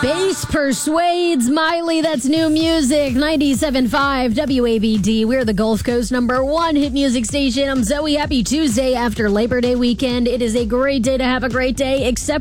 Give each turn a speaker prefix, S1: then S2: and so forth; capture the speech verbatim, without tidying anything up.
S1: Bass persuades Miley. That's new music. ninety-seven point five W A B D. We're the Gulf Coast number one hit music station. I'm Zoe. Happy Tuesday after Labor Day weekend. It is a great day to have a great day, except